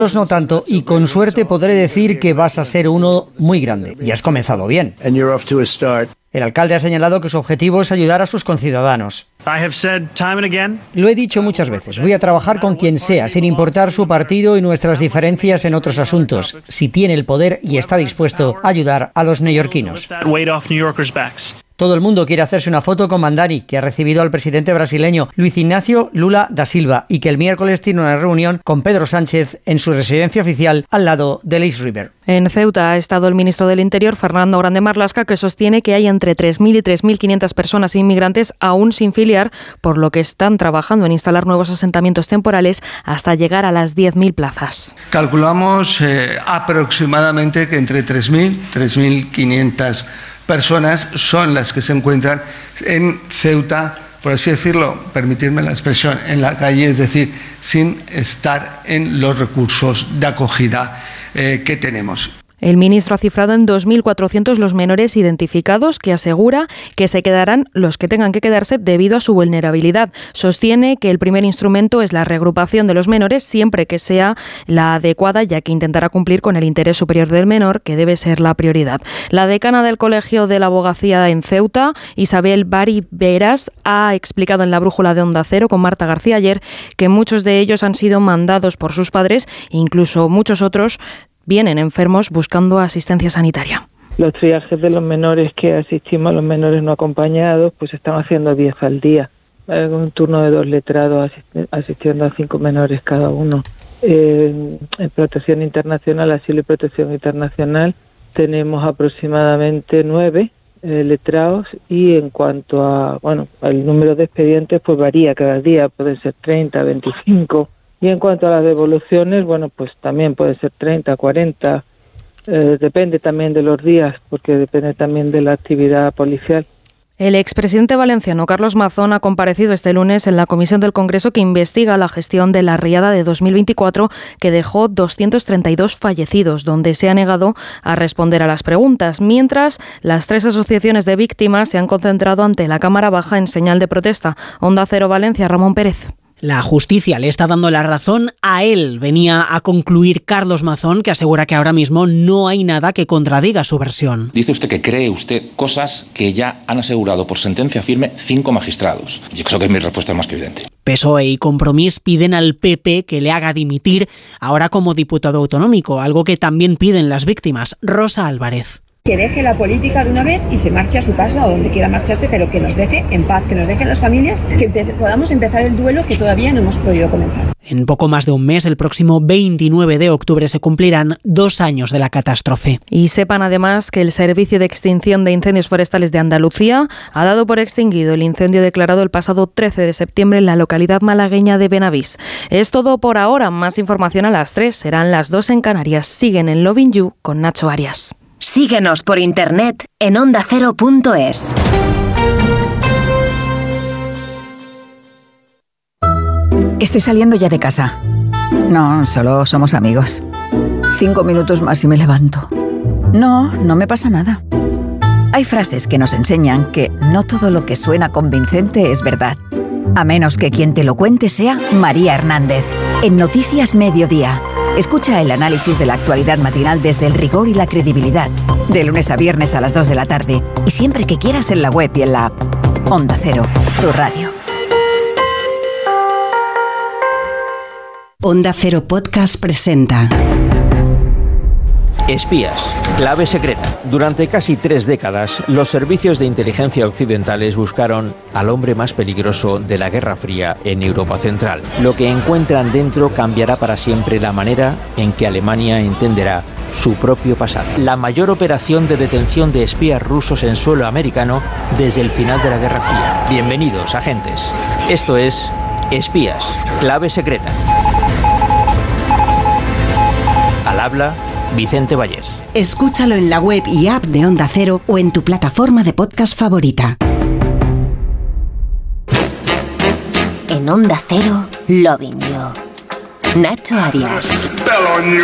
no tanto, y con suerte podré decir que vas a ser uno muy grande. Y has comenzado bien. El alcalde ha señalado que su objetivo es ayudar a sus conciudadanos. Lo he dicho muchas veces, voy a trabajar con quien sea, sin importar su partido y nuestras diferencias en otros asuntos, si tiene el poder y está dispuesto a ayudar a los neoyorquinos. Todo el mundo quiere hacerse una foto con Mandani, que ha recibido al presidente brasileño Luiz Inácio Lula da Silva y que el miércoles tiene una reunión con Pedro Sánchez en su residencia oficial al lado del East River. En Ceuta ha estado el ministro del Interior, Fernando Grande Marlaska, que sostiene que hay entre 3.000 y 3.500 personas inmigrantes aún sin filiar, por lo que están trabajando en instalar nuevos asentamientos temporales hasta llegar a las 10.000 plazas. Calculamos aproximadamente que entre 3.000 y 3.500 personas son las que se encuentran en Ceuta, por así decirlo, permitirme la expresión, en la calle, es decir, sin estar en los recursos de acogida que tenemos. El ministro ha cifrado en 2.400 los menores identificados, que asegura que se quedarán los que tengan que quedarse debido a su vulnerabilidad. Sostiene que el primer instrumento es la reagrupación de los menores siempre que sea la adecuada, ya que intentará cumplir con el interés superior del menor, que debe ser la prioridad. La decana del Colegio de la Abogacía en Ceuta, Isabel Bari Veras, ha explicado en la brújula de Onda Cero con Marta García ayer que muchos de ellos han sido mandados por sus padres e incluso muchos otros vienen enfermos buscando asistencia sanitaria. Los triajes de los menores que asistimos, a los menores no acompañados, pues están haciendo 10 al día. Hay un turno de 2 letrados asistiendo a 5 menores cada uno. En protección internacional, asilo y protección internacional, tenemos aproximadamente 9 letrados, y en cuanto a, el número de expedientes, pues varía cada día, puede ser 30, 25. Y en cuanto a las devoluciones, pues también puede ser 30, 40, depende también de los días, porque depende también de la actividad policial. El expresidente valenciano Carlos Mazón ha comparecido este lunes en la comisión del Congreso que investiga la gestión de la riada de 2024, que dejó 232 fallecidos, donde se ha negado a responder a las preguntas, mientras las 3 asociaciones de víctimas se han concentrado ante la Cámara Baja en señal de protesta. Onda Cero Valencia, Ramón Pérez. La justicia le está dando la razón a él, venía a concluir Carlos Mazón, que asegura que ahora mismo no hay nada que contradiga su versión. Dice usted que cree usted cosas que ya han asegurado por sentencia firme 5 magistrados. Yo creo que mi respuesta es más que evidente. PSOE y Compromís piden al PP que le haga dimitir ahora como diputado autonómico, algo que también piden las víctimas. Rosa Álvarez. Que deje la política de una vez y se marche a su casa o donde quiera marcharse, pero que nos deje en paz, que nos dejen las familias, que podamos empezar el duelo que todavía no hemos podido comenzar. En poco más de un mes, el próximo 29 de octubre, se cumplirán 2 años de la catástrofe. Y sepan además que el Servicio de Extinción de Incendios Forestales de Andalucía ha dado por extinguido el incendio declarado el pasado 13 de septiembre en la localidad malagueña de Benavís. Es todo por ahora. Más información a las 3, serán las 2 en Canarias. Siguen en Loving You con Nacho Arias. Síguenos por internet en ondacero.es. Estoy saliendo ya de casa. No, solo somos amigos. 5 minutos más y me levanto. No me pasa nada. Hay frases que nos enseñan que no todo lo que suena convincente es verdad. A menos que quien te lo cuente sea María Hernández. En Noticias Mediodía. Escucha el análisis de la actualidad matinal desde el rigor y la credibilidad. De lunes a viernes a las 2 de la tarde. Y siempre que quieras en la web y en la app. Onda Cero, tu radio. Onda Cero Podcast presenta Espías, clave secreta. Durante casi 3 décadas, los servicios de inteligencia occidentales buscaron al hombre más peligroso de la Guerra Fría en Europa Central. Lo que encuentran dentro cambiará para siempre la manera en que Alemania entenderá su propio pasado. La mayor operación de detención de espías rusos en suelo americano desde el final de la Guerra Fría. Bienvenidos, agentes. Esto es Espías, clave secreta. Al habla Vicente Vallés. Escúchalo en la web y app de Onda Cero o en tu plataforma de podcast favorita. En Onda Cero, Loving You. Nacho Arias.